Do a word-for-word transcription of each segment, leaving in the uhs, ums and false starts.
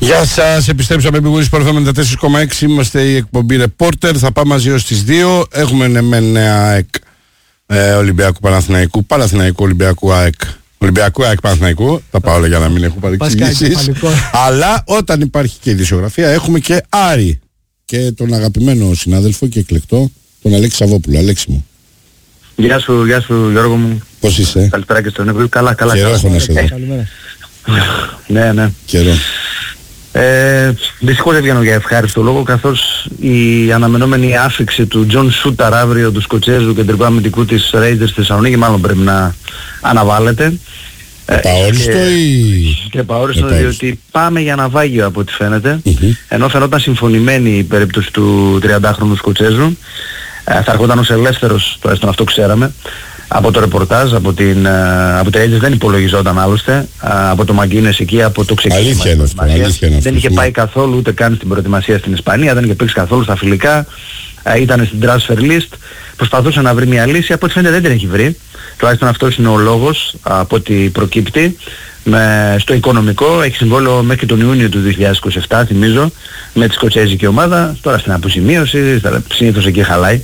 Γεια σας, επιστρέψαμε επί Γουρής Παρθώ ενενήντα τέσσερα κόμμα έξι. Είμαστε η εκπομπή Reporter. Θα πάμε μαζί ως τις δύο. Έχουμε ναι με νέα ΑΕΚ ε, Ολυμπιακού Παναθηναϊκού, Παναθηναϊκού Ολυμπιακού ΑΕΚ. Ολυμπιακού ΑΕΚ Παναθηναϊκού. Θα πάω όλα για να μην έχω παρεξηγήσεις. Αλλά όταν υπάρχει και η ειδησιογραφία, έχουμε και Άρη. Και τον αγαπημένο συνάδελφο και εκλεκτό, τον Αλέξη Σαββόπουλο. Αλέξη μου. Γεια σου, γεια σου Γιώργο μου. Πώς είσαι? Καλησπέρα και στον Νίκο. Καλά, καλά. Καιρό έχω να σε δω. Ναι, ναι. Καιρό. Ε, δυστυχώς δεν βγαίνω για ευχάριστο λόγο, καθώς η αναμενόμενη άφηξη του Τζον Σούταρ αύριο του Σκοτσέζου και τερπά αμυντικού της Rangers στη Θεσσαλονίκη μάλλον πρέπει να αναβάλλεται. Επαόριστο ε, ή... Και επαόριστο διότι πάμε για ναυάγιο από ό,τι φαίνεται, mm-hmm. ενώ φαινόταν συμφωνημένη η περίπτωση του τριαντάχρονου Σκοτσέζου. Ε, θα έρχονταν ως ελεύθερος, τουλάχιστον αυτό ξέραμε. Από το ρεπορτάζ, από την από τα Rangers δεν υπολογιζόταν άλλωστε, από το Μαγκίνες εκεί, από το ξεκίνημα. Αλήθεια είναι αυτό, αλήθεια είναι αυτό. Δεν είχε πάει καθόλου ούτε καν στην προετοιμασία στην Ισπανία, δεν είχε παίξει καθόλου στα φιλικά, ήταν στην transfer list, προσπαθούσε να βρει μια λύση, από ό,τι φαίνεται δεν την έχει βρει. Τουλάχιστον αυτός είναι ο λόγος, από ό,τι προκύπτει. Με, στο οικονομικό, έχει συμβόλαιο μέχρι τον Ιούνιο του δύο χιλιάδες είκοσι επτά, θυμίζω, με τη σκοτσέζικη ομάδα, τώρα στην αποζημίωση, συνήθως εκεί χαλάει.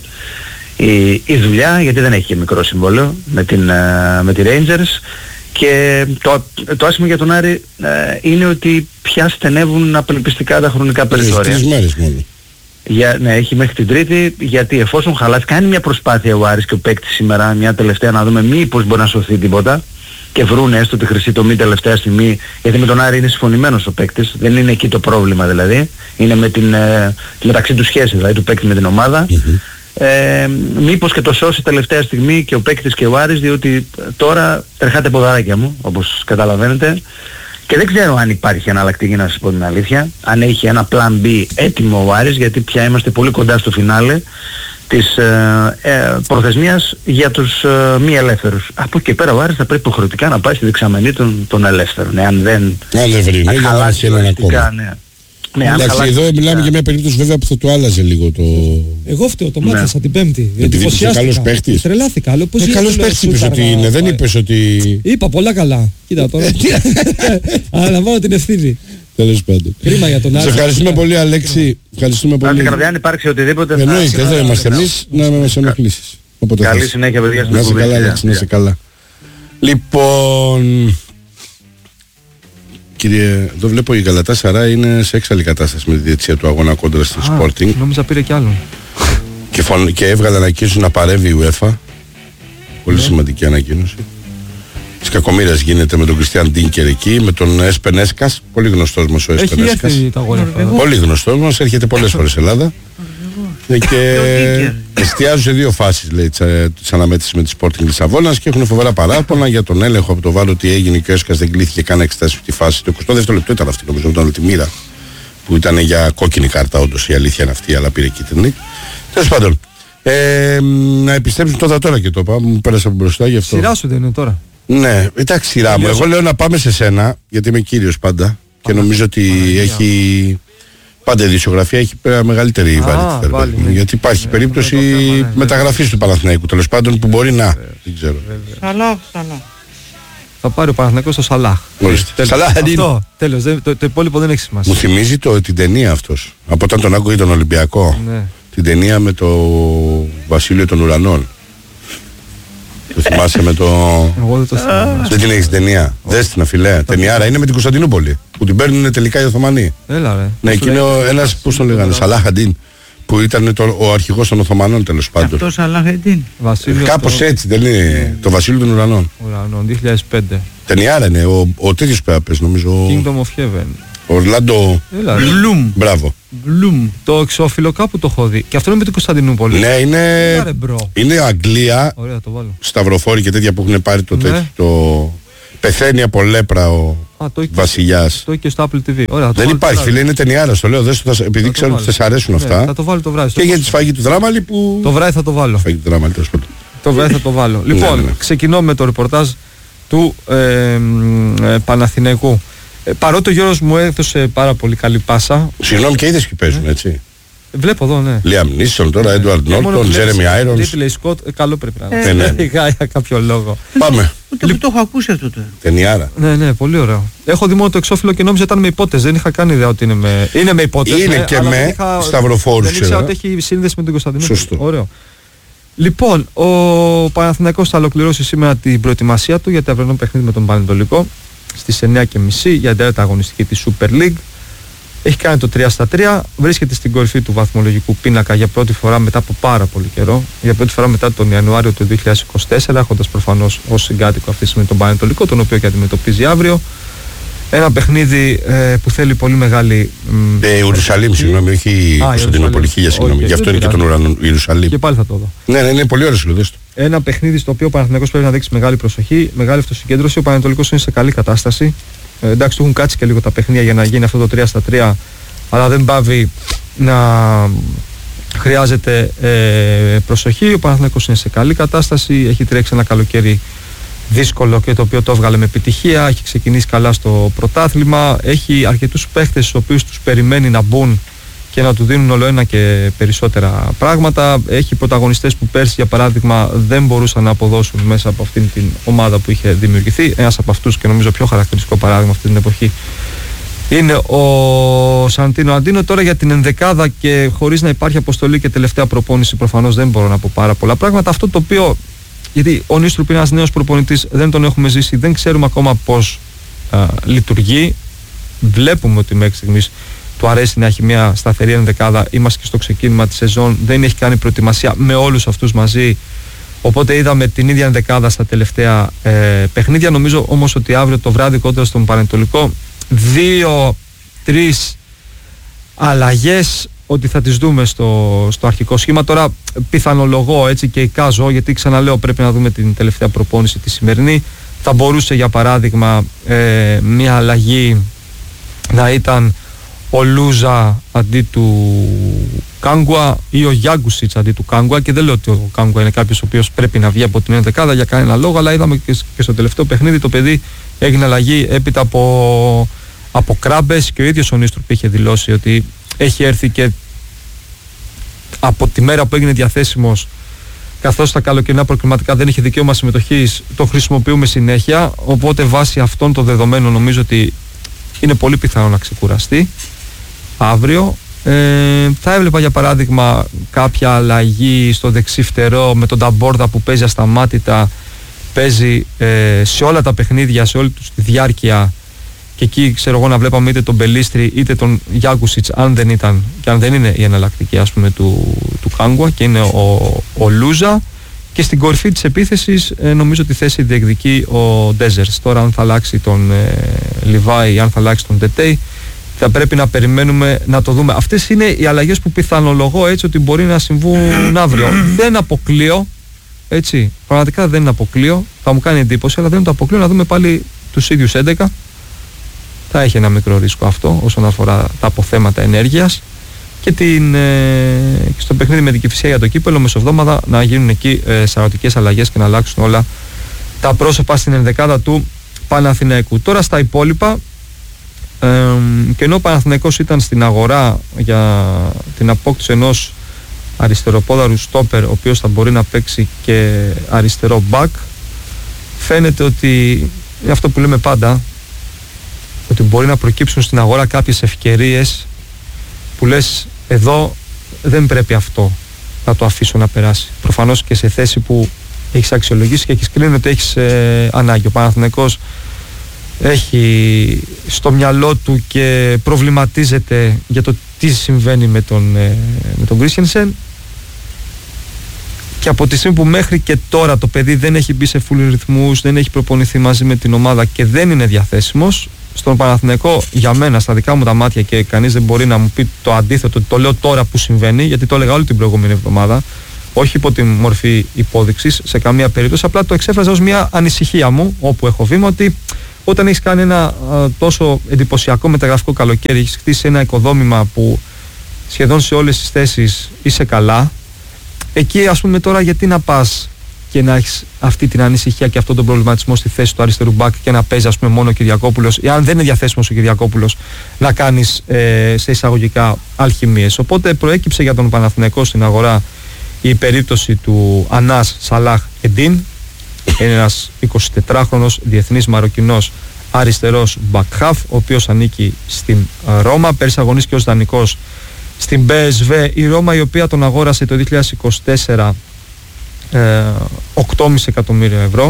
Η, η δουλειά, γιατί δεν έχει και μικρό συμβόλαιο με, την, με τη Rangers, και το, το άσχημο για τον Άρη ε, είναι ότι πια στενεύουν απελπιστικά τα χρονικά περιθώρια. Τρεις μέρες μόνο. Για, ναι, έχει μέχρι την Τρίτη, γιατί εφόσον χαλάσει, κάνει μια προσπάθεια ο Άρης και ο παίκτης σήμερα, μια τελευταία, να δούμε μήπως μπορεί να σωθεί τίποτα και βρούνε έστω τη χρυσή τομή τελευταία στιγμή, γιατί με τον Άρη είναι συμφωνημένος ο παίκτης, δεν είναι εκεί το πρόβλημα δηλαδή, είναι με την, ε, τη μεταξύ του σχέση δηλαδή του παίκτη με την ομάδα. Mm-hmm. Ε, μήπως και το σώσει τελευταία στιγμή και ο παίκτης και ο Άρης, διότι τώρα τρεχάτε ποδαράκια μου, όπως καταλαβαίνετε, και δεν ξέρω αν υπάρχει εναλλακτική, να σας πω την αλήθεια, αν έχει ένα plan B έτοιμο ο Άρης, γιατί πια είμαστε πολύ κοντά στο φινάλε της ε, ε, προθεσμίας για τους ε, μη ελεύθερους. Από εκεί πέρα ο Άρης θα πρέπει υποχρεωτικά να πάει στη δεξαμενή των, των ελεύθερων, εάν δεν, αν δεν βρει, ναι, για να έχει έναν ακόμα. Ναι. Ναι, εντάξει, εδώ μιλάμε για μια περίπτωση βέβαια που θα του άλλαζε λίγο το... Εγώ φταίω, το μάθασα ναι. την Πέμπτη. Επειδή είσαι καλός παίχτης. Τρελάθηκα. Ε, καλός παίχτης είπες ότι είναι, δεν είπες ότι... Είπα πολλά καλά. Κοίτα τώρα. Αναλαμβάνω την ευθύνη. Τέλος πάντων. Κρίμα για τον Άρη. Σε ευχαριστούμε πολύ Αλέξη. Ευχαριστούμε πολύ. Αν υπάρξει οτιδήποτε... Εννοείται, εδώ είμαστε εμείς να μας ενοχλήσεις. Καλή συνέχεια παιδιά στην εκπομπή. Να είσαι καλά, Αλέξη, να είσαι καλά. Λοιπόν... Κύριε, εδώ βλέπω η Γκαλατάσαράι είναι σε έξαλλη κατάσταση με τη διετησία του αγώνα κόντρα στη Sporting. Νόμιζα πήρε κι άλλον. Και, φων, και έβγαλε ανακοίνωση να παρέμβει η UEFA. Πολύ yeah. σημαντική ανακοίνωση. Της κακομοίρας γίνεται με τον Κριστιαν Ντίνκερ εκεί, με τον Έσπεν Έσκας. Πολύ γνωστός μας ο Έσπεν Έσκας. Πολύ γνωστός μας, έρχεται πολλές φορές στην Ελλάδα. Και εστιάζουν σε δύο φάσεις, λέει, της αναμέτρησης με τη Sporting Λισαβόνας και έχουν φοβερά παράπονα για τον έλεγχο από το Βάρο, ότι έγινε και ο Έσκας δεν κλείθηκε καν να εξετάσει τη φάση. Το εικοστό δεύτερο λεπτό ήταν αυτή, νομίζω, ήταν τη μοίρα που ήταν για κόκκινη κάρτα, όντως η αλήθεια είναι αυτή, αλλά πήρε κίτρινη. Τέλος πάντων, ε, να επιστρέψουν τώρα τώρα και το είπα, μου πέρασε από μπροστά γι' αυτό. Σειρά σου δεν είναι τώρα? Ναι, εντάξει, σειρά μου. Εγώ λέω να πάμε σε σένα, γιατί είμαι κύριος πάντα και νομίζω ότι έχει. Πάντα η ειδησιογραφία έχει πέρα μεγαλύτερη βαρύτητα. Ναι. Γιατί υπάρχει ναι, περίπτωση ναι, ναι, ναι, μεταγραφής ναι. του Παναθηναϊκού τέλος πάντων που μπορεί να. Βέβαια. Δεν ξέρω. Σαλάχ, Σαλάχ. Θα πάρει ο Παναθηναϊκός στο Σαλάχ. Σαλάχ, αυτό. Τέλος. Το, το υπόλοιπο δεν έχει σημασία. Μου θυμίζει το, την ταινία αυτός. Από όταν τον άκουγε τον Ολυμπιακό. Ναι. Την ταινία με το Βασίλειο των Ουρανών. Το θυμάσαι με το... Εγώ δεν το θυμάμαι. Δεν την έχεις ταινία? Δες την αφιλέα. Ταινιάρα είναι με την Κωνσταντινούπολη. Που την παίρνουν τελικά οι Οθωμανοί. Έλα ρε. Ναι, και είναι ένας, πώς τον λέγανε, Σαλάχ Αντίν. Που ήταν το, ο αρχηγός των Οθωμανών τέλος πάντων. Αυτό Σαλάχ Αντίν. Κάπως έτσι δεν είναι? Το Βασίλειο των Ουρανών. Ουρανών, δύο χιλιάδες πέντε. Ταινιάρα είναι. Ο, ο τέτοιος πέπες νομίζω. Kingdom of Heaven. Ορλάντο Μπλουμ. Μπράβο. Μπλουμ. Το εξώφυλλο κάπου το έχω δει. Και αυτό είναι με την Κωνσταντινούπολη. Ναι, είναι. Άρα, είναι Αγγλία. Ωραία, το βάλω. Σταυροφόροι και τέτοια που έχουν πάρει το, ναι. τέτοιο, το... Πεθαίνει από λέπρα ο βασιλιάς. Το και στο Apple τι βι. Ωραία, δεν υπάρχει φίλε, είναι ταινιάρα. Στο λέω, δες, επειδή ξέρω ότι θα σε αρέσουν ναι, αυτά. Θα το βάλω το βράδυ. Και για τη σφαγή του Δράμαλη που. Το βράδυ θα το βάλω. Σφαγή του Δράμαλη, τέλος πάντων. Το βράδυ θα το βάλω. Λοιπόν, ναι, ναι. ξεκινώ με το ρεπορτάζ του ε, ε, Παναθηναϊκού. Ε, παρότι ο Γιώργος μου έδωσε πάρα πολύ καλή πάσα. Συγγνώμη, και είδες και παίζουν, έτσι. Βλέπω εδώ, ναι. Λίαμ Νίσον τώρα, Έντουαρντ Νόρτον, Τζέρεμι Άιρονς. Ρίτλεϊ Σκοτ, καλό πρέπει να είναι. είναι. Για κάποιο λόγο. Πάμε. Ούτε που το έχω ακούσει αυτό τώρα. Ταινιάρα. Ναι, ναι, πολύ ωραίο. Έχω δει μόνο το εξώφυλλο και νόμιζα ήταν με υπότες. Δεν είχα καν ιδέα ότι είναι με. Είναι με υπότες. Είναι ναι, και με σταυροφόρους. Δεν ήξερα ότι έχει σύνδεση με τον Κωνσταντινόπουλο. Σωστό. Ωραίο. Λοιπόν, ο Παναθηναϊκός θα ολοκληρώσει σήμερα την προετοιμασία του για το αυριανό παιχνίδι με τον Πανετολικό στις εννιά και μισή για την τέταρτη αγωνιστική της Super League. Έχει κάνει το τρία στα τρία, βρίσκεται στην κορυφή του βαθμολογικού πίνακα για πρώτη φορά μετά από πάρα πολύ καιρό. Για πρώτη φορά μετά τον Ιανουάριο του δύο χιλιάδες είκοσι τέσσερα, έχοντας προφανώς ως συγκάτοικο αυτή τη στιγμή τον Πανετολικό, τον οποίο και αντιμετωπίζει αύριο. Ένα παιχνίδι ε, που θέλει πολύ μεγάλη. Ε, Ιερουσαλήμ, συγγνώμη, όχι Κωνσταντινούπολη, χίλια συγγνώμη. Γι' αυτό είναι και τον ουρανό Ιερουσαλήμ. Και πάλι θα το δω. Ναι, ναι, είναι πολύ ωραίο το. Ένα παιχνίδι στο οποίο ο Παναθηναϊκός πρέπει να δείξει μεγάλη προσοχή, μεγάλη αυτοσυγκέντρωση. Ο Πανετολικός είναι σε καλή κατάσταση. Ε, εντάξει, του έχουν κάτσει και λίγο τα παιχνίδια για να γίνει αυτό το τρία στα τρία, αλλά δεν πάβει να χρειάζεται ε, προσοχή. Ο Παναθηναϊκός είναι σε καλή κατάσταση. Έχει τρέξει ένα καλοκαίρι δύσκολο και το οποίο το έβγαλε με επιτυχία. Έχει ξεκινήσει καλά στο πρωτάθλημα. Έχει αρκετούς παίχτες στους οποίους τους περιμένει να μπουν και να του δίνουν όλο ένα και περισσότερα πράγματα. Έχει πρωταγωνιστές που πέρσι, για παράδειγμα, δεν μπορούσαν να αποδώσουν μέσα από αυτήν την ομάδα που είχε δημιουργηθεί. Ένας από αυτούς, και νομίζω πιο χαρακτηριστικό παράδειγμα αυτή την εποχή, είναι ο Σαντίνο Αντίνο. Τώρα για την ενδεκάδα και χωρίς να υπάρχει αποστολή και τελευταία προπόνηση, προφανώς δεν μπορώ να πω πάρα πολλά πράγματα. Αυτό το οποίο, γιατί ο Νίστρουπ είναι ένας νέος προπονητής, δεν τον έχουμε ζήσει, δεν ξέρουμε ακόμα πώς α, λειτουργεί. Βλέπουμε ότι μέχρι στιγμής του αρέσει να έχει μια σταθερή ενδεκάδα. Είμαστε και στο ξεκίνημα της σεζόν, δεν έχει κάνει προετοιμασία με όλους αυτούς μαζί. Οπότε είδαμε την ίδια ενδεκάδα στα τελευταία ε, παιχνίδια. Νομίζω όμως ότι αύριο το βράδυ κόντρα στον Πανετολικό, δύο-τρεις αλλαγές ότι θα τις δούμε στο, στο αρχικό σχήμα. Τώρα πιθανολογώ έτσι και εικάζω, γιατί ξαναλέω πρέπει να δούμε την τελευταία προπόνηση τη σημερινή. Θα μπορούσε για παράδειγμα ε, μια αλλαγή να ήταν ο Λούζα αντί του Κάγκουα ή ο Γιάγκουσιτς αντί του Κάγκουα, και δεν λέω ότι ο Κάγκουα είναι κάποιος ο οποίος πρέπει να βγει από την ενδεκάδα για κανένα λόγο, αλλά είδαμε και στο τελευταίο παιχνίδι το παιδί έγινε αλλαγή έπειτα από, από κράμπες, και ο ίδιος ο Νίστρουπ είχε δηλώσει ότι έχει έρθει και από τη μέρα που έγινε διαθέσιμος, καθώς τα καλοκαιρινά προκριματικά δεν είχε δικαίωμα συμμετοχής, το χρησιμοποιούμε συνέχεια. Οπότε βάσει αυτών των δεδομένων νομίζω ότι είναι πολύ πιθανό να ξεκουραστεί αύριο. Ε, θα έβλεπα για παράδειγμα κάποια αλλαγή στο δεξί φτερό με τον Ταμπόρδα που παίζει ασταμάτητα, παίζει ε, σε όλα τα παιχνίδια, σε όλη τους τη διάρκεια, και εκεί ξέρω εγώ να βλέπαμε είτε τον Μπελίστρη είτε τον Γιάγκουσιτς, αν δεν ήταν και αν δεν είναι η εναλλακτική ας πούμε του, του Κάγκουα, και είναι ο, ο Λούζα. Και στην κορυφή της επίθεσης ε, νομίζω ότι θέση διεκδικεί ο Ντέζερς. Τώρα αν θα αλλάξει τον ε, Λιβάη ή αν θα αλλάξει τον Τετέι, θα πρέπει να περιμένουμε να το δούμε. Αυτές είναι οι αλλαγές που πιθανολογώ έτσι ότι μπορεί να συμβούν αύριο. Δεν αποκλείω, έτσι, πραγματικά δεν αποκλείω, θα μου κάνει εντύπωση, αλλά δεν το αποκλείω να δούμε πάλι τους ίδιους έντεκα. Θα έχει ένα μικρό ρίσκο αυτό όσον αφορά τα αποθέματα ενέργειας. Και, την, ε, και στο παιχνίδι με την Κηφισιά για το κύπελλο μεσοβδόμαδα να γίνουν εκεί ε, σαρωτικές αλλαγές και να αλλάξουν όλα τα πρόσωπα στην ενδεκάδα του Παναθηναϊκού. Τώρα στα υπόλοιπα, ε, και ενώ ο Παναθηναϊκός ήταν στην αγορά για την απόκτηση ενός αριστεροπόδαρου στόπερ, ο οποίος θα μπορεί να παίξει και αριστερό μπακ, φαίνεται ότι αυτό που λέμε πάντα, ότι μπορεί να προκύψουν στην αγορά κάποιες ευκαιρίες που λες εδώ δεν πρέπει αυτό να το αφήσω να περάσει. Προφανώς και σε θέση που έχεις αξιολογήσει και έχεις κρίνει ότι έχεις ε, ανάγκη. Ο Παναθηναϊκός έχει στο μυαλό του και προβληματίζεται για το τι συμβαίνει με τον, ε, με τον Κρίστιανσεν, και από τη στιγμή που μέχρι και τώρα το παιδί δεν έχει μπει σε full ρυθμούς, δεν έχει προπονηθεί μαζί με την ομάδα και δεν είναι διαθέσιμος, στον Παναθηναϊκό, για μένα, στα δικά μου τα μάτια, και κανείς δεν μπορεί να μου πει το αντίθετο, το λέω τώρα που συμβαίνει, γιατί το έλεγα όλη την προηγούμενη εβδομάδα, όχι υπό τη μορφή υπόδειξης σε καμία περίπτωση, απλά το εξέφραζα ως μια ανησυχία μου, όπου έχω βήμα, ότι όταν έχεις κάνει ένα α, τόσο εντυπωσιακό μεταγραφικό καλοκαίρι, έχεις χτίσει ένα οικοδόμημα που σχεδόν σε όλες τις θέσεις είσαι καλά, εκεί ας πούμε τώρα γιατί να πας και να έχεις αυτή την ανησυχία και αυτόν τον προβληματισμό στη θέση του αριστερού μπακ και να παίζει, ας πούμε, μόνο ο Κυριακόπουλος, ή αν δεν είναι διαθέσιμος ο Κυριακόπουλος, να κάνεις ε, σε εισαγωγικά αλχημίες. Οπότε προέκυψε για τον Παναθηναϊκό στην αγορά η περίπτωση του Ανάς Σαλάχ Εντίν, ένας εικοσιτετράχρονος διεθνής Μαροκινός αριστερός back half, ο οποίος ανήκει στην Ρώμα. Πέρσι αγωνίστηκε ως δανεικός στην πι ες βι η Ρώμα, η οποία τον αγόρασε το δύο χιλιάδες είκοσι τέσσερα ε, οκτώ κόμμα πέντε εκατομμύρια ευρώ,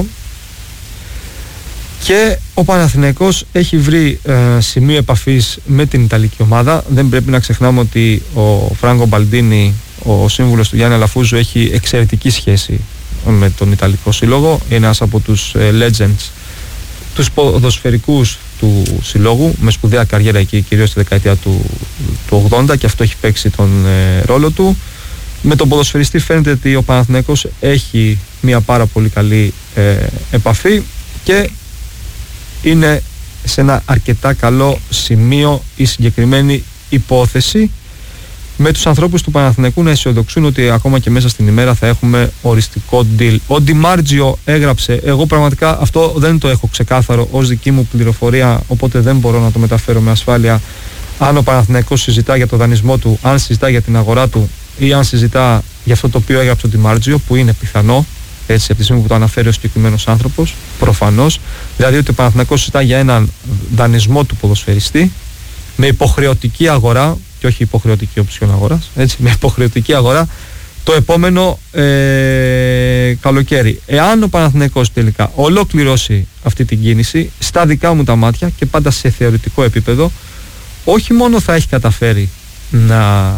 και ο Παναθηναϊκός έχει βρει ε, σημείο επαφής με την Ιταλική ομάδα. Δεν πρέπει να ξεχνάμε ότι ο Φράγκο Μπαλντίνι, ο σύμβουλος του Γιάννη Αλαφούζου, έχει εξαιρετική σχέση με τον Ιταλικό Σύλλογο. Είναι ένας από τους ε, legends, τους ποδοσφαιρικούς του συλλόγου, με σπουδαία καριέρα εκεί, κυρίως στη δεκαετία του, του ογδόντα, και αυτό έχει παίξει τον ε, ρόλο του. Με τον ποδοσφαιριστή φαίνεται ότι ο Παναθηναϊκός έχει μια πάρα πολύ καλή ε, επαφή και είναι σε ένα αρκετά καλό σημείο η συγκεκριμένη υπόθεση, με τους ανθρώπους του Παναθηναϊκού να αισιοδοξούν ότι ακόμα και μέσα στην ημέρα θα έχουμε οριστικό deal. Ο Ντι Μάρτζιο έγραψε, εγώ πραγματικά αυτό δεν το έχω ξεκάθαρο ως δική μου πληροφορία, οπότε δεν μπορώ να το μεταφέρω με ασφάλεια, αν ο Παναθηναϊκός συζητά για το δανεισμό του, αν συζητά για την αγορά του, ή αν συζητά για αυτό το οποίο έγραψε ο Ντι Μάρτζιο, που είναι πιθανό, έτσι, από τη στιγμή που το αναφέρει ο συγκεκριμένος άνθρωπος, προφανώς. Δηλαδή ότι ο Παναθηναϊκός συζητά για έναν δανεισμό του ποδοσφαιριστή με υποχρεωτική αγορά, και όχι υποχρεωτική οψιόν αγοράς, έτσι, με υποχρεωτική αγορά το επόμενο ε, καλοκαίρι. Εάν ο Παναθηναϊκός τελικά ολοκληρώσει αυτή την κίνηση, στα δικά μου τα μάτια και πάντα σε θεωρητικό επίπεδο, όχι μόνο θα έχει καταφέρει να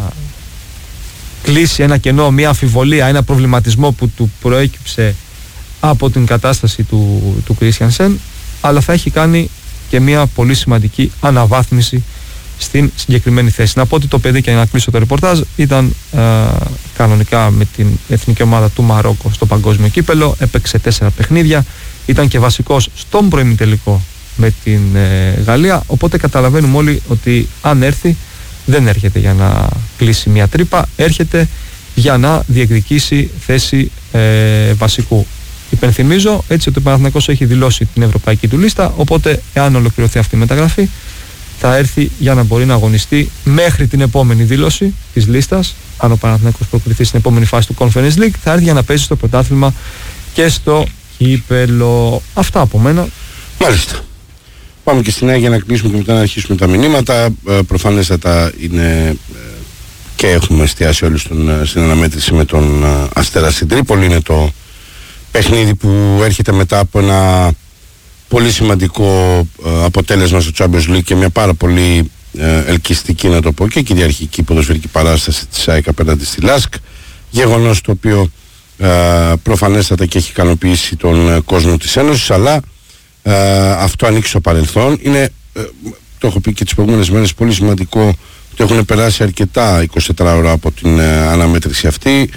κλείσει ένα κενό, μια αμφιβολία, ένα προβληματισμό που του προέκυψε από την κατάσταση του, του Κρίστιανσεν, αλλά θα έχει κάνει και μια πολύ σημαντική αναβάθμιση στην συγκεκριμένη θέση. Να πω ότι το παιδί, και να κλείσω το ρεπορτάζ, ήταν ε, κανονικά με την εθνική ομάδα του Μαρόκο στο παγκόσμιο κύπελο, έπαιξε τέσσερα παιχνίδια, ήταν και βασικός στον προημιτελικό με την ε, Γαλλία, οπότε καταλαβαίνουμε όλοι ότι αν έρθει, δεν έρχεται για να κλείσει μια τρύπα, έρχεται για να διεκδικήσει θέση ε, βασικού. Υπενθυμίζω έτσι ότι ο Παναθηναϊκός έχει δηλώσει την ευρωπαϊκή του λίστα, οπότε εάν ολοκληρωθεί αυτή η μεταγραφή, θα έρθει για να μπορεί να αγωνιστεί μέχρι την επόμενη δήλωση της λίστας. Αν ο Παναθηναϊκός προκριθεί στην επόμενη φάση του Conference League, θα έρθει για να παίζει στο πρωτάθλημα και στο κύπελο. Αυτά από μένα. Μάλιστα. Πάμε και στην Νέα για να κλείσουμε και μετά να αρχίσουμε τα μηνύματα. Ε, προφανέστατα είναι ε, και έχουμε εστιάσει όλοι στον, στην αναμέτρηση με τον ε, Αστέρα στην Τρίπολη. Είναι το παιχνίδι που έρχεται μετά από ένα πολύ σημαντικό ε, αποτέλεσμα στο Champions League και μια πάρα πολύ ε, ελκυστική, να το πω, και κυριαρχική ποδοσφαιρική παράσταση της ΑΕΚ απέναντι στη ΛΑΣΚ. Γεγονός το οποίο ε, προφανέστατα και έχει ικανοποιήσει τον ε, κόσμο της Ένωσης, αλλά ε, αυτό ανήκει στο παρελθόν. Είναι, ε, το έχω πει και τις προηγούμενες μέρες, πολύ σημαντικό ότι έχουν περάσει αρκετά εικοσιτέσσερις ώρα από την ε, αναμέτρηση αυτή.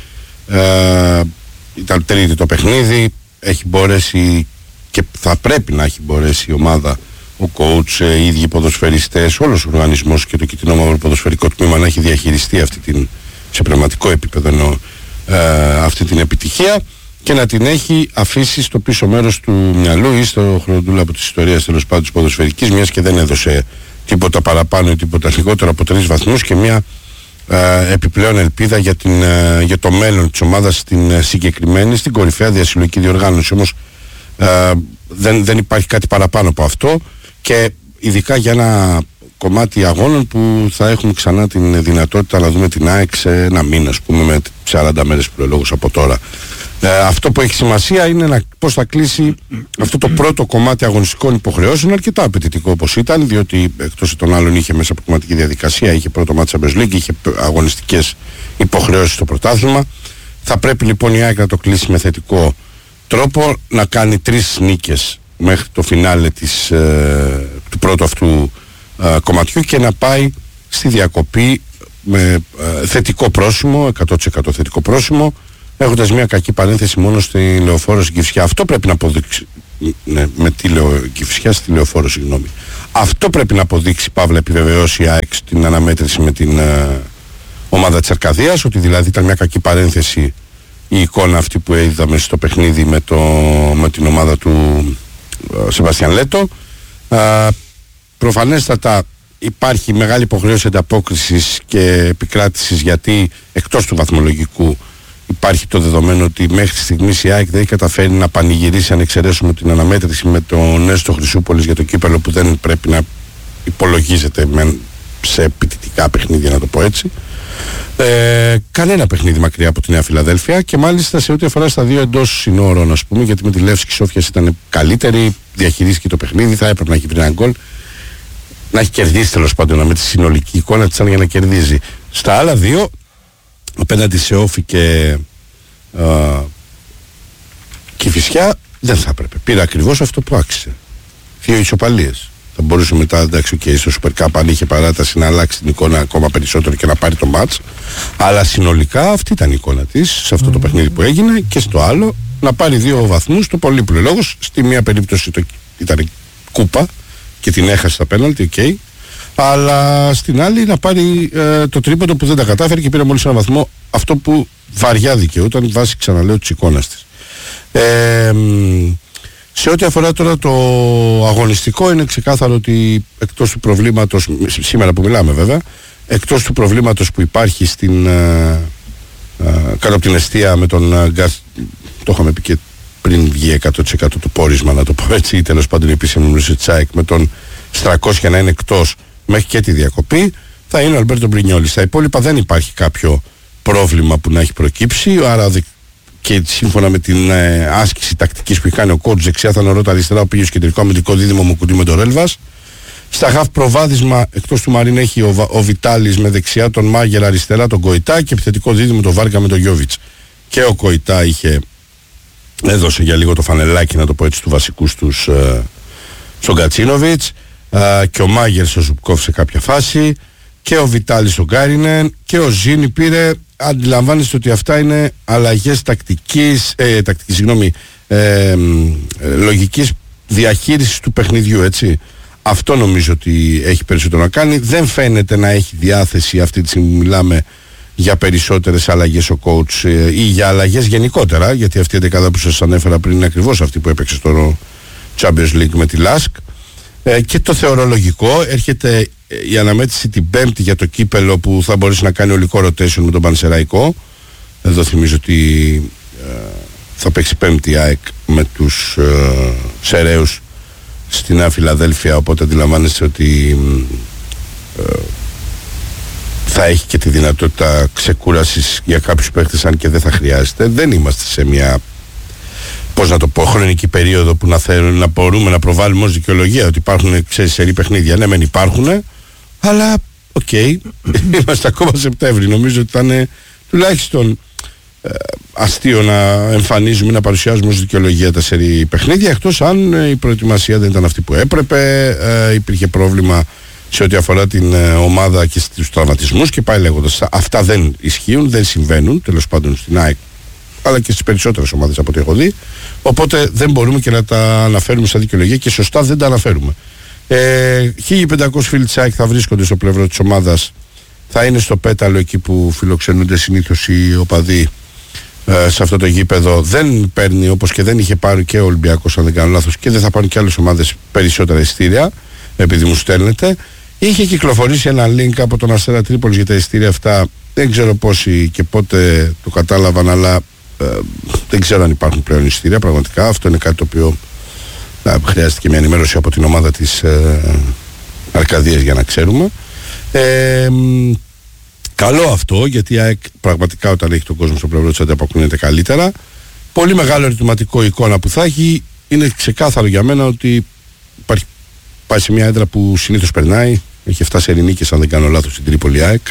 Ε, ήταν τρίτη το παιχνίδι, έχει μπορέσει και θα πρέπει να έχει μπορέσει η ομάδα, ο coach, οι ίδιοι ποδοσφαιριστές, όλος ο οργανισμός και το Κιτρινό Μαύρο Ποδοσφαιρικό Τμήμα να έχει διαχειριστεί αυτή την, σε πνευματικό επίπεδο εννοώ, ε, αυτή την επιτυχία, και να την έχει αφήσει στο πίσω μέρος του μυαλού ή στο χρονοτούλα από της ιστορίας, τέλος πάντων, της ποδοσφαιρικής, μιας και δεν έδωσε τίποτα παραπάνω ή τίποτα λιγότερο από τρεις βαθμούς και μια ε, επιπλέον ελπίδα για, την, ε, για το μέλλον της ομάδας στην ε, συγκεκριμένη, στην κορυφαία διασυλλογική διοργάνωση. Όμως ε, δεν, δεν υπάρχει κάτι παραπάνω από αυτό, και ειδικά για ένα κομμάτι αγώνων που θα έχουμε ξανά την δυνατότητα να δούμε την ΑΕΚ σε ένα μήνα, ας πούμε, με σαράντα μέρες προλόγους από τώρα. Ε, αυτό που έχει σημασία είναι να, πώς θα κλείσει αυτό το πρώτο κομμάτι αγωνιστικών υποχρεώσεων, αρκετά απαιτητικό όπως ήταν, διότι εκτός των άλλων είχε μέσα από κομματική διαδικασία, είχε πρώτο μάτι Champions League, είχε αγωνιστικές υποχρεώσεις στο πρωτάθλημα. Θα πρέπει λοιπόν η ΑΕΚ να το κλείσει με θετικό τρόπο, να κάνει τρεις νίκες μέχρι το φινάλε της, ε, του πρώτου αυτού ε, κομματιού και να πάει στη διακοπή με ε, θετικό πρόσημο, εκατό τοις εκατό θετικό πρόσημο, έχοντας μια κακή παρένθεση μόνο στη Λεωφόρο στην Κηφισιά. Αυτό πρέπει να αποδείξει, ναι, με τη Λεω, Κηφισιά στη Λεωφόρο, συγγνώμη. Αυτό πρέπει να αποδείξει, παύλα επιβεβαιώσει η ΑΕΚ στην αναμέτρηση με την ε, ομάδα της Αρκαδίας, ότι δηλαδή ήταν μια κακή παρένθεση η εικόνα αυτή που είδαμε στο παιχνίδι με, το, με την ομάδα του Σεμπαστιάν Λέτο. Α, προφανέστατα υπάρχει μεγάλη υποχρέωση ανταπόκρισης και επικράτησης, γιατί εκτός του βαθμολογικού υπάρχει το δεδομένο ότι μέχρι στιγμής η ΑΕΚ δεν έχει καταφέρει να πανηγυρίσει, αν εξαιρέσουμε την αναμέτρηση με τον Νέστο Χρυσούπολης για το κύπελλο, που δεν πρέπει να υπολογίζεται με, σε επιτυτικά παιχνίδια, να το πω έτσι. Ε, κανένα παιχνίδι μακριά από τη Νέα Φιλαδέλφια, και μάλιστα σε ό,τι αφορά στα δύο εντός συνόρων, ας πούμε, γιατί με τη Λεύσκη Σόφιας ήταν καλύτερη, διαχειρίστηκε το παιχνίδι, θα έπρεπε να έχει βρει ένα γκολ, να έχει κερδίσει τέλος πάντων, με τη συνολική εικόνα της για να κερδίζει. Στα άλλα δύο, απέναντι σε Όφη και α, Κηφισιά, δεν θα έπρεπε. Πήρε ακριβώς αυτό που άξιζε. Δύο ισοπαλίες. Θα μπορούσε μετά, εντάξει, και στο Super Cup, αν είχε παράταση, να αλλάξει την εικόνα ακόμα περισσότερο και να πάρει το μάτς. Αλλά συνολικά αυτή ήταν η εικόνα της, σε αυτό mm. το παιχνίδι που έγινε, και στο άλλο να πάρει δύο βαθμούς, το πολύ λόγος. Στη μία περίπτωση το, ήταν κούπα και την έχασε στα πέναλτι, ok. Αλλά στην άλλη να πάρει ε, το τρίποντο που δεν τα κατάφερε και πήρε μόλις ένα βαθμό, αυτό που βαριά δικαιούταν βάσει, ξαναλέω, της εικόνας της. Ε, σε ό,τι αφορά τώρα το αγωνιστικό, είναι ξεκάθαρο ότι εκτός του προβλήματος, σήμερα που μιλάμε βέβαια, εκτός του προβλήματος που υπάρχει στην, ε, ε, κάτω από την εστία με τον ε, Γκάς, το είχαμε πει και πριν βγει εκατό τοις εκατό το πόρισμα, να το πω έτσι, ή τέλος πάντων η επίσημη γνώση της ΑΕΚ, με τον Στρακόσια να είναι εκτός μέχρι και τη διακοπή, θα είναι ο Αλμπέρτο Μπρινιόλης. Στα υπόλοιπα δεν υπάρχει κάποιο πρόβλημα που να έχει προκύψει, άρα και σύμφωνα με την ε, άσκηση τακτικής που έχει κάνει ο κότς, δεξιά θα είναι ο Ρώτα, αριστερά ο Πίγιος, κεντρικό αμυντικό δίδυμο Μουκουτί με τον Ρέλβας. Στα χαφ προβάδισμα, εκτός του Μαρίν, έχει ο, ο Βιτάλης με δεξιά τον Μάγερ, αριστερά τον Κοϊτά, και επιθετικό δίδυμο τον Βάρκα με τον Γιόβιτς. Και ο Κοϊτά είχε, έδωσε για λίγο το φανελάκι, να το πω έτσι, του βασικού στους, ε, στον Κατσίνοβιτς, ε, και ο Μάγερ στο Ζουπκόφ σε κάποια φάση, και ο Βιτάλης στον Γκάρινεν, και ο Ζήνη πήρε. Αντιλαμβάνεστε ότι αυτά είναι αλλαγές τακτικής, ε, τακτικής, συγγνώμη, ε, ε, λογικής διαχείρισης του παιχνιδιού, έτσι. Αυτό νομίζω ότι έχει περισσότερο να κάνει. Δεν φαίνεται να έχει διάθεση αυτή τη στιγμή, μιλάμε, για περισσότερες αλλαγές ο coach, ε, ή για αλλαγές γενικότερα, γιατί αυτή η δεκάδα που σας ανέφερα πριν είναι ακριβώς αυτή που έπαιξε στο Champions League με τη Λάσκ. Ε, και το θεωρώ λογικό. Έρχεται η αναμέτρηση την Πέμπτη για το κύπελλο, που θα μπορέσει να κάνει ολικό rotation με τον Πανσεραϊκό. Εδώ θυμίζω ότι ε, θα παίξει Πέμπτη ΑΕΚ με τους ε, Σεραίους στη Νέα Φιλαδέλφια, οπότε αντιλαμβάνεστε ότι ε, θα έχει και τη δυνατότητα ξεκούρασης για κάποιους παίχτες, αν και δεν θα χρειάζεται. Δεν είμαστε σε μια, πώς να το πω, χρονική περίοδο που να, θέλουν, να μπορούμε να προβάλλουμε ως δικαιολογία ότι υπάρχουν, ξέρεις, σερί παιχνίδια. Ναι, μεν υπάρχουν, αλλά οκ, okay, είμαστε ακόμα Σεπτέμβρη. Νομίζω ότι θα είναι τουλάχιστον ε, αστείο να εμφανίζουμε, να παρουσιάζουμε ως δικαιολογία τα σερί παιχνίδια, εκτός αν ε, η προετοιμασία δεν ήταν αυτή που έπρεπε, ε, υπήρχε πρόβλημα σε ό,τι αφορά την ε, ομάδα και στους τραυματισμούς και πάει λέγοντας. Αυτά δεν ισχύουν, δεν συμβαίνουν, τέλος πάντων στην ΑΕΚ, αλλά και στις περισσότερες ομάδες από ό,τι έχω δει. Οπότε δεν μπορούμε και να τα αναφέρουμε σαν δικαιολογία, και σωστά δεν τα αναφέρουμε. Ε, χίλια πεντακόσιοι φίλοι της ΑΕΚ θα βρίσκονται στο πλευρό της ομάδας. Θα είναι στο Πέταλο, εκεί που φιλοξενούνται συνήθως οι οπαδοί, ε, σε αυτό το γήπεδο. Δεν παίρνει, όπως και δεν είχε πάρει και ο Ολυμπιακός, αν δεν κάνω λάθος, και δεν θα πάρουν και άλλες ομάδες περισσότερα εισιτήρια, επειδή μου στέλνετε. Είχε κυκλοφορήσει ένα link από τον Αστέρα Τρίπολης για τα εισιτήρια αυτά. Δεν ξέρω πόσοι και πότε το κατάλαβαν, αλλά ε, δεν ξέρω αν υπάρχουν πλέον εισιτήρια. Πραγματικά αυτό είναι κάτι το οποίο να, χρειάζεται και μια ενημέρωση από την ομάδα της ε, Αρκαδίας για να ξέρουμε. Ε, καλό αυτό, γιατί η ΑΕΚ πραγματικά όταν έχει τον κόσμο στο πλευρό της ανταποκρίνεται καλύτερα. Πολύ μεγάλο ερωτηματικό εικόνα που θα έχει. Είναι ξεκάθαρο για μένα ότι υπάρχει, πάει σε μια έδρα που συνήθως περνάει. Έχει εφτά σερινίκες, αν δεν κάνω λάθος, στην Τρίπολη ΑΕΚ.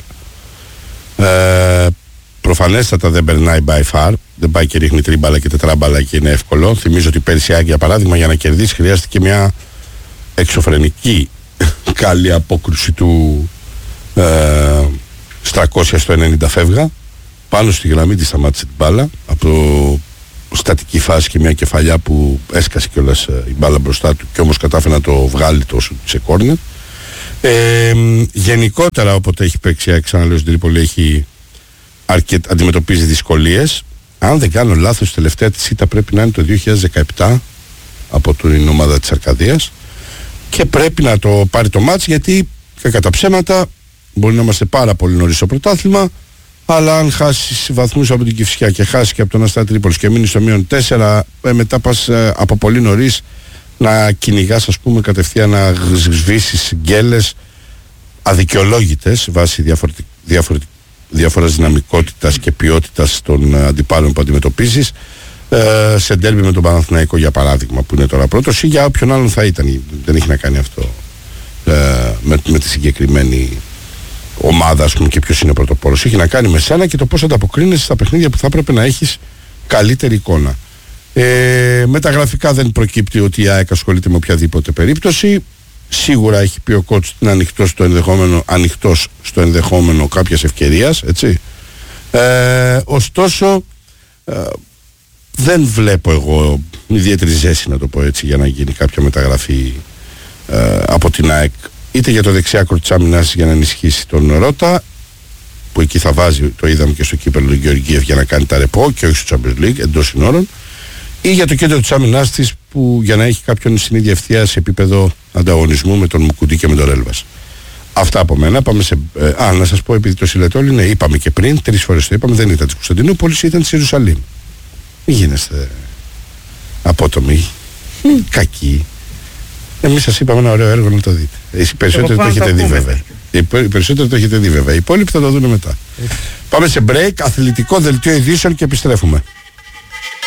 Ε, προφανέστατα δεν περνάει by far. Δεν πάει και ρίχνει τρίμπαλα και τετράμπαλα και είναι εύκολο. Θυμίζω ότι πέρσι η ΑΕΚ, για παράδειγμα, για να κερδίσει χρειάστηκε μια εξωφρενική καλή απόκρουση του ε, Στρακόσια στο ενενήντα φεύγα. Πάνω στη γραμμή τη σταμάτησε την μπάλα από στατική φάση και μια κεφαλιά που έσκασε κιόλας η μπάλα μπροστά του, και όμως κατάφερε να το βγάλει τόσο σε κόρνερ. Ε, γενικότερα, όποτε έχει παίξει, ξαναλέω, στην Τρίπολη έχει αρκετ, αντιμετωπίζει δυσκολίες. Αν δεν κάνω λάθος, η τελευταία της ήττα πρέπει να είναι το δύο χιλιάδες δεκαεπτά από την ομάδα της Αρκαδίας και πρέπει να το πάρει το μάτς, γιατί και κατά ψέματα μπορεί να είμαστε πάρα πολύ νωρίς στο πρωτάθλημα, αλλά αν χάσει βαθμούς από την Κηφισιά και χάσει και από τον Αστέρα Τρίπολης και μείνει στο μείον τέσσερα, ε, μετά πας ε, από πολύ νωρίς να κυνηγάς, ας πούμε, κατευθείαν να σβήσεις γκέλες αδικαιολόγητες βάσει διαφορετικ, διαφορετικ, διάφορας δυναμικότητας και ποιότητας των ε, αντιπάλων που αντιμετωπίζεις, ε, σε ντέρμπι με τον Παναθηναϊκό για παράδειγμα, που είναι τώρα πρώτος, ή για όποιον άλλον θα ήταν. Δεν έχει να κάνει αυτό ε, με, με τη συγκεκριμένη ομάδα, ας πούμε, και ποιος είναι πρωτοπόρος. Έχει να κάνει με σένα και το πώς ανταποκρίνεσαι στα παιχνίδια που θα έπρεπε να έχεις καλύτερη εικόνα. Ε, με τα γραφικά δεν προκύπτει ότι η ΑΕΚ ασχολείται με οποιαδήποτε περίπτωση. Σίγουρα έχει πει ο coach είναι ανοιχτός στο ενδεχόμενο, ανοιχτός στο ενδεχόμενο κάποιας ευκαιρίας, έτσι. Ε, ωστόσο ε, δεν βλέπω εγώ ιδιαίτερη ζέση, να το πω έτσι, για να γίνει κάποια μεταγραφή ε, από την ΑΕΚ, είτε για το δεξιάκρο της άμυνας για να ενισχύσει τον Ρώτα, που εκεί θα βάζει, το είδαμε και στο κύπελλο του Γεωργίευ, για να κάνει τα ρεπό και όχι στο Champions League εντός συνόρων, ή για το κέντρο της άμυνας της, που για να έχει κάποιον στην ίδια ευθεία σε επίπεδο ανταγωνισμού με τον Μουκουντή και με τον Ρέλβας. Αυτά από μένα. Πάμε σε, ε, α, να σας πω, επειδή το Σιλετόλι, ναι, είπαμε και πριν, τρεις φορές το είπαμε, δεν ήταν της Κωνσταντινούπολης, ήταν της Ιερουσαλήμ. Μην γίνεστε απότομοι, mm. κακοί. Εμείς σας είπαμε ένα ωραίο έργο να το δείτε. Οι περισσότεροι το έχετε δει βέβαια. Οι περισσότεροι το έχετε δει βέβαια. Οι υπόλοιποι θα το δουν μετά. Πάμε σε break, αθλητικό δελτίο ειδήσεων και επιστρέφουμε.